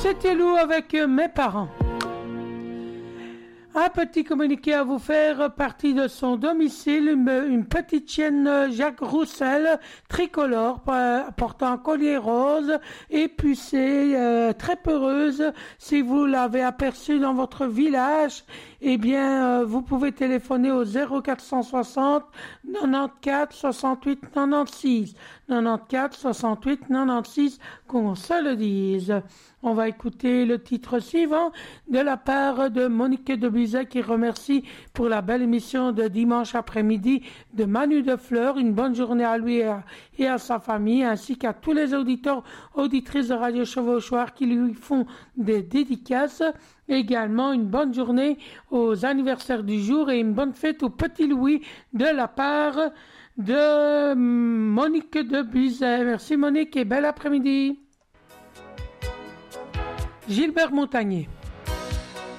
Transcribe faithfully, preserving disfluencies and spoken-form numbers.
C'était Lou avec mes parents. Un petit communiqué à vous faire, partie de son domicile, une, une petite chienne Jacques Roussel, tricolore, portant un collier rose, épucée, euh, très peureuse. Si vous l'avez aperçue dans votre village, eh bien, euh, vous pouvez téléphoner au zéro quatre cent soixante quatre-vingt-quatorze soixante-huit quatre-vingt-seize. quatre-vingt-quatorze soixante-huit quatre-vingt-seize, qu'on se le dise. On va écouter le titre suivant de la part de Monique de Bizet qui remercie pour la belle émission de dimanche après-midi de Manu de Fleur. Une bonne journée à lui et à, et à sa famille, ainsi qu'à tous les auditeurs, auditrices de Radio Chevauchoir qui lui font des dédicaces. Également une bonne journée aux anniversaires du jour et une bonne fête au petit Louis de la part de Monique de Bizet. Merci Monique et bel après-midi. Gilbert Montagnier.